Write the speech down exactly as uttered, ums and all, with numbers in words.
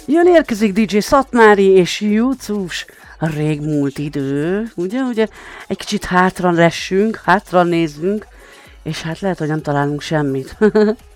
Jön érkezik dé dzsé Szatmári és Jucus, a régmúlt idő, ugye, ugye, egy kicsit hátra lessünk, hátra nézzünk, és hát lehet, hogy nem találunk semmit.